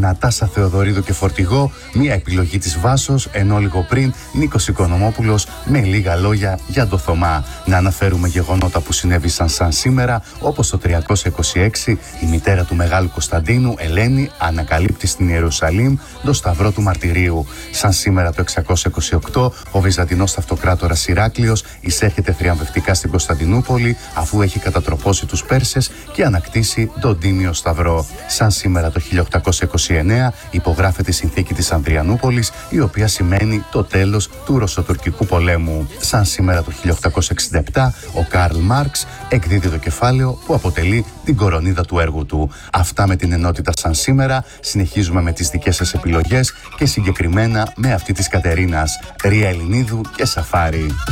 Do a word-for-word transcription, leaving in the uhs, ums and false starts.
Νατάσα Θεοδωρίδου και Φορτηγό, μια επιλογή της Βάσος, ενώ λίγο πριν Νίκος Οικονομόπουλος με λίγα λόγια για το Θωμά. Να αναφέρουμε γεγονότα που συνέβησαν σαν σήμερα, όπως το τριακόσια είκοσι έξι η μητέρα του Μεγάλου Κωνσταντίνου, Ελένη, ανακαλύπτει στην Ιερουσαλήμ το Σταυρό του Μαρτυρίου. Σαν σήμερα το εξακόσια είκοσι οκτώ ο Βυζαντινός Αυτοκράτορας Ηράκλειος εισέρχεται θριαμβευτικά στην Κωνσταντινούπολη, αφού έχει κατατροπώσει τους Πέρσες και ανακτήσει τον Τίμιο Σταυρό. Σαν σήμερα το χίλια οκτακόσια είκοσι εννέα υπογράφεται η συνθήκη της Ανδριανούπολης, η οποία σημαίνει το τέλος του Ρωσοτουρκικού πολέμου. Σαν σήμερα το χίλια οκτακόσια εξήντα επτά ο Καρλ Μάρξ εκδίδει το κεφάλαιο που αποτελεί την κορονίδα του έργου του. Αυτά με την ενότητα σαν σήμερα. Συνεχίζουμε με τις δικές σας επιλογές και συγκεκριμένα με αυτή της Κατερίνας, Ρία Ελληνίδου και Σαφάρι.